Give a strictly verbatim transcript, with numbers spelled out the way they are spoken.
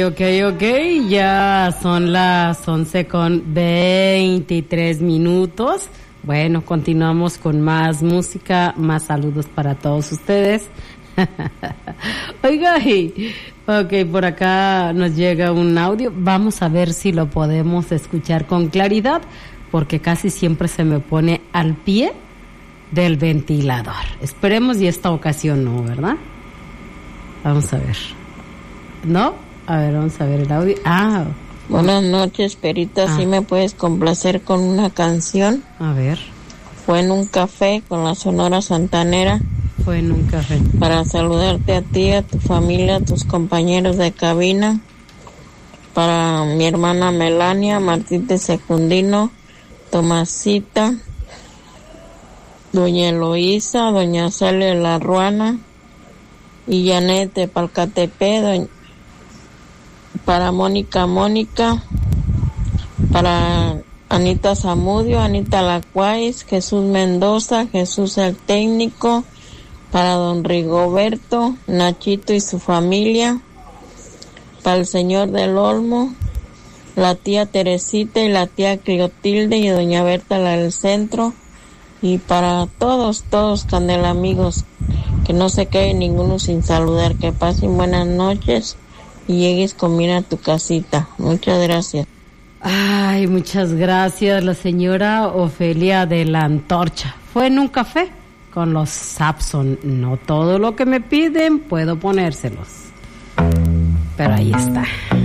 Ok, ok, ya son las once con veintitrés minutos. Bueno, continuamos con más música, más saludos para todos ustedes. Oiga, y, ok, por acá nos llega un audio. Vamos a ver si lo podemos escuchar con claridad, porque casi siempre se me pone al pie del ventilador. Esperemos y esta ocasión no, ¿verdad? Vamos a ver. ¿No? A ver, vamos a ver el audio. Ah. Buenas noches, Perita. ¿Sí ah. me puedes complacer con una canción? A ver. Fue en un café con la Sonora Santanera. Fue en un café. Para saludarte a ti, a tu familia, a tus compañeros de cabina. Para mi hermana Melania, Martín de Secundino, Tomasita, doña Eloísa, doña Celia La Ruana y Janet de Palcatepe, doña... para Mónica Mónica, para Anita Zamudio, Anita Lacuáis, Jesús Mendoza, Jesús el técnico, para don Rigoberto, Nachito y su familia, para el señor del Olmo, la tía Teresita y la tía Clotilde y doña Berta la del centro, y para todos, todos Candela amigos, que no se quede ninguno sin saludar, que pasen buenas noches y llegues con bien a tu casita. Muchas gracias. Ay, muchas gracias, la señora Ofelia de la Antorcha. Fue en un café con los Sapson. No todo lo que me piden puedo ponérselos, pero ahí está.